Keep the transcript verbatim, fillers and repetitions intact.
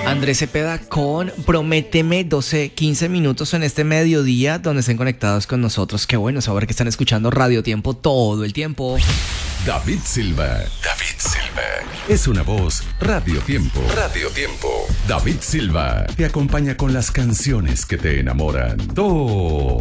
Andrés Cepeda con Prométeme, doce, quince minutos en este mediodía donde estén conectados con nosotros. Qué bueno saber que están escuchando Radio Tiempo todo el tiempo. David Silva. David Silva. Es una voz Radio Tiempo. Radio Tiempo. David Silva te acompaña con las canciones que te enamoran. Todo.